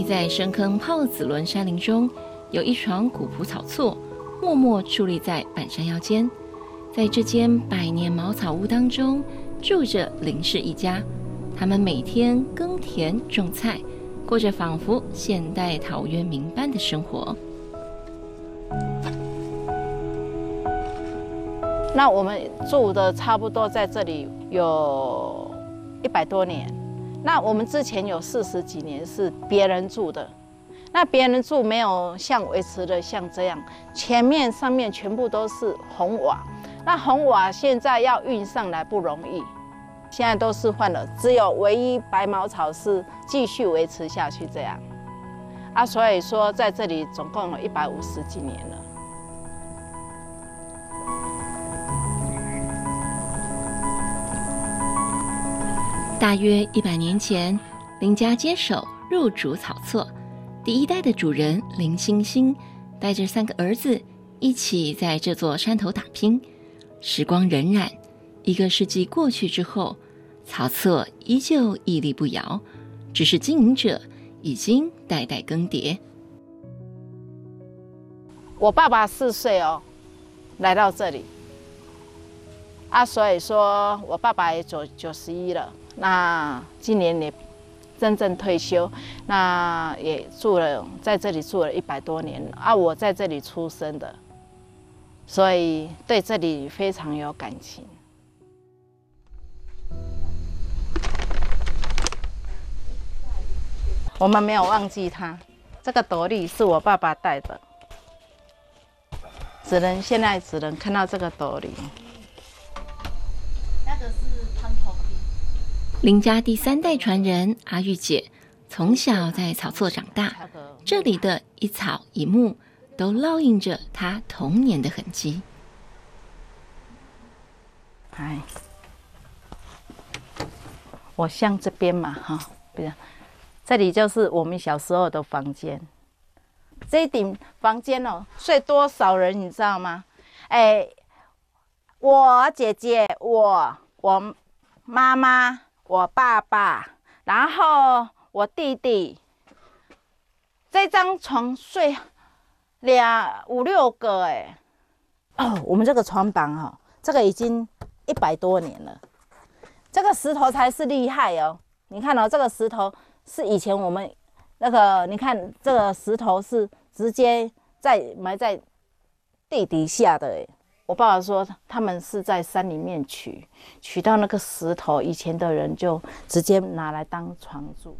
在深坑泡子仑山林中，有一床古朴草厝，默默矗立在半山腰间。在这间百年茅草屋当中，住着林氏一家。他们每天耕田种菜，过着仿佛现代陶渊明般的生活。 那我们住的差不多在这里有100多年。那我们之前有40几年是别人住的，那别人住没有像维持的像这样，前面上面全部都是红瓦。那红瓦现在要运上来不容易，现在都是换了，只有唯一白茅草是继续维持下去这样。所以说在这里总共有150几年了。 大约100年前，林家接手入主草厝，第一代的主人林星星带着3个儿子一起在这座山头打拼。时光荏苒，1个世纪过去之后，草厝依旧屹立不摇，只是经营者已经代代更迭。 我爸爸4岁来到这里，所以说我爸爸也91了。那今年也真正退休，那也在这里住了100多年我在这里出生的，所以对这里非常有感情。我们没有忘记他，这个斗笠是我爸爸戴的，现在只能看到这个斗笠。那个是汤头皮。 林家第3代传人阿玉姐，从小在草厝长大，这里的一草一木都烙印着她童年的痕迹。 我像这边嘛这里就是我们小时候的房间。这一顶房间睡多少人你知道吗？我姐姐，我妈妈，我爸爸，然后我弟弟。这张床睡5、6个我们这个床板这个已经100多年了。这个石头才是厉害你看这个石头是以前我们你看这个石头是直接埋在地底下的我爸爸说他们是在山里面取到那个石头，以前的人就直接拿来当床住。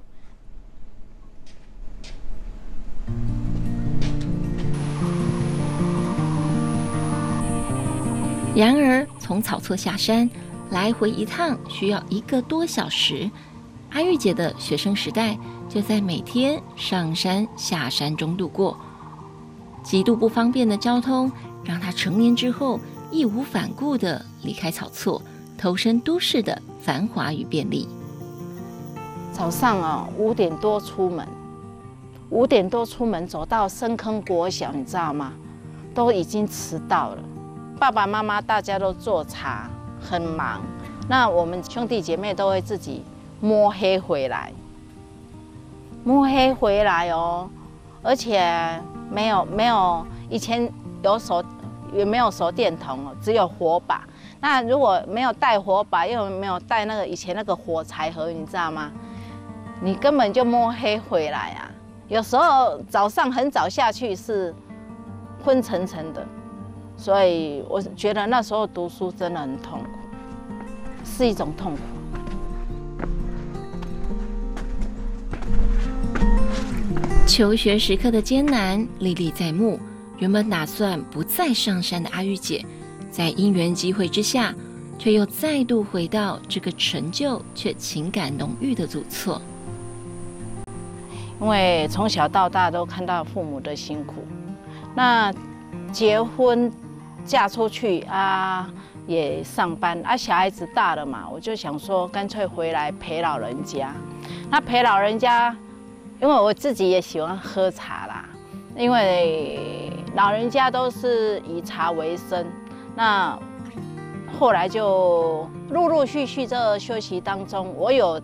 然而从草厝下山来回一趟需要1个多小时。阿玉姐的学生时代就在每天上山下山中度过，极度不方便的交通让她成年之后义无反顾地离开草厝，投身都市的繁华与便利。 早上5点多出门，5点多出门走到深坑国小，你知道吗？都已经迟到了。爸爸妈妈大家都做茶，很忙。那我们兄弟姐妹都会自己摸黑回来，而且没有以前也没有手电筒只有火把。那如果没有带火把，又没有带以前那个火柴盒，你知道吗？你根本就摸黑回来有时候早上很早下去是昏沉沉的，所以我觉得那时候读书真的很痛苦，是一种痛苦。 求学时刻的艰难历历在目，原本打算不再上山的阿玉姐，在因缘机会之下，却又再度回到这个陈旧却情感浓郁的祖厝。 因为从小到大都看到父母的辛苦，那结婚嫁出去也上班小孩子大了嘛，我就想说干脆回来陪老人家。那陪老人家，因为我自己也喜欢喝茶啦，因为老人家都是以茶为生。那后来就陆陆续续这休息当中，我有